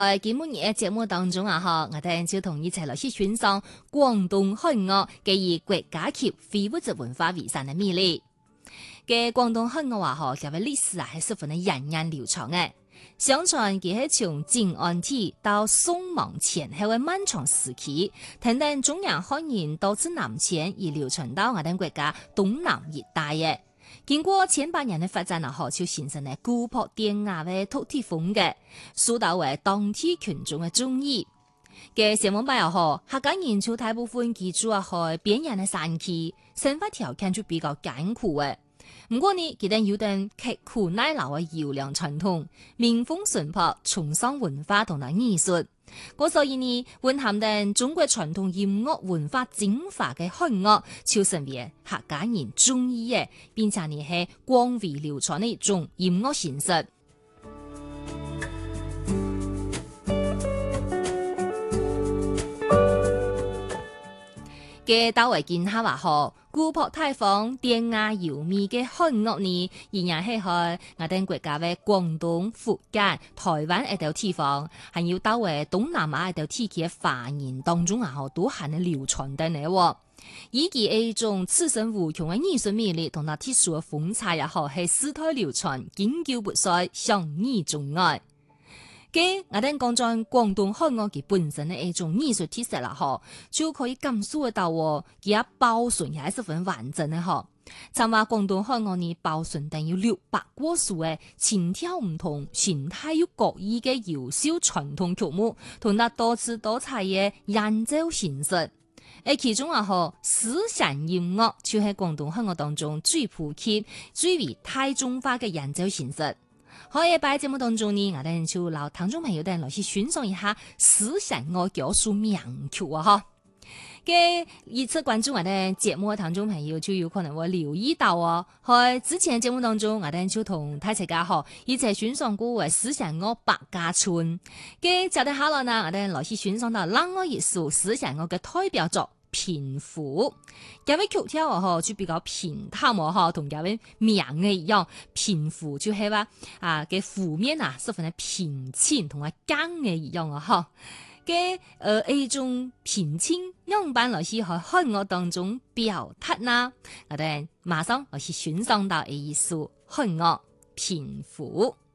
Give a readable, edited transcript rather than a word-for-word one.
喺今日嘅節目當中啊，我哋就同一齊嚟去欣賞廣東漢樂嘅以國家級非物質文化遺產嘅魅力。嘅廣東漢樂話佢嘅歷史係十分嘅源遠流長嘅。相傳佢係從晉安帝到宋亡前後嘅漫長時期，等等中央漢人導致南遷而流傳到我哋國家東南一帶嘅。經過千百年嘅發展就形成咗古樸典雅嘅土地風格，受到為當地群眾嘅中意。嘅新聞版客家人就大部分居住喺邊緣嘅山區，生活條件就比較艱苦嘅。不過呢，佢哋有啲刻苦耐勞嘅優良傳統，民風淳樸，崇尚文化同埋藝術。所以呢，蘊含定中國傳統音樂文化精華嘅漢樂，就成為客家人中意嘅，並且呢係廣為流傳嘅一種音樂形式。嘅到為見下話古樸大方、典雅優美嘅漢樂呢，仍然係喺我哋國家嘅廣東、福建、台灣一啲地方，還有到為東南亞一啲地區嘅華人當中都係流傳得嚟。以其一種此生無窮嘅藝術魅力同埋特殊嘅風采係世代流傳、經久不衰、享譽中外。嘅我哋講咗廣東漢樂佢本身嘅一種藝術特色就可以感受得到佢保存也係十分完整嘅參話廣東漢樂呢保存定有600多首嘅千條唔同、形態又各異嘅優秀傳統曲目，同埋多姿多彩嘅演奏形式。其中思想音樂就係廣東漢樂當中最普及、最為大眾化嘅演奏形式。可以喺節目當中呢，我哋就留聽眾朋友哋來去欣賞一下思想樂教書名曲嘅一次關注我哋節目嘅聽眾朋友就有可能會留意到喺之前節目當中我哋就同大家一齊欣賞過嘅思想樂百家村嘅接住下來呢，我哋來去欣賞到另外一首思想樂嘅代表作平撫。有位曲調就比較平淡同有位名嘅一樣，平撫就係話嘅負面十分嘅平靜同埋剛嘅一樣嘅一種平靜樣板來去喺漢樂當中表達啦。我哋馬上來去欣賞到一首漢樂平撫。